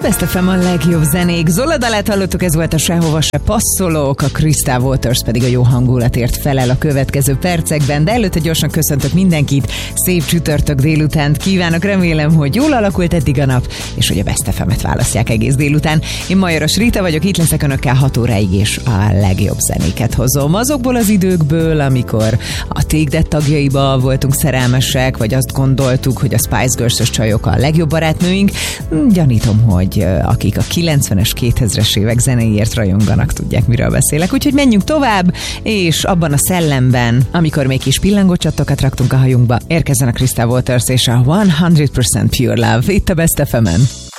Best FM a legjobb zenék. Zola Dalát hallottuk, ez volt a Sehova se passzolók, a Crystal Waters pedig a jó hangulatért felel a következő percekben, de előtte gyorsan köszöntök mindenkit, szép csütörtök délutánt kívánok, remélem, hogy jól alakult eddig a nap, és hogy a Best FM-et választják egész délután. Én Majoros Rita vagyok, itt leszek önökkel 6 óráig, és a legjobb zenéket hozom. Azokból az időkből, amikor a Take That tagjaiba voltunk szerelmesek, vagy azt gondoltuk, hogy a Spice Girls-ös csajok a legjobb barátnőink, gyanítom, hogy akik a 90-es, 2000-es évek zenéért rajonganak, tudják, miről beszélek. Úgyhogy menjünk tovább, és abban a szellemben, amikor még kis pillangócsattokat raktunk a hajunkba, érkezzen a Crystal Waters és a 100% Pure Love itt a Best FM-en.